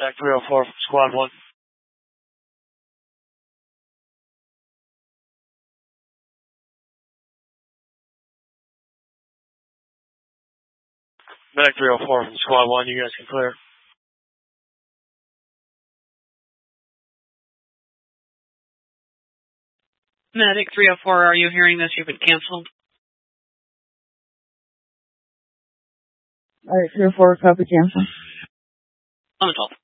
Back 304 from Squad 1. Back 304 from Squad 1, you guys can clear. Medic 304, are you hearing this? You've been canceled. Alright, 304, copy cancel. On the 12.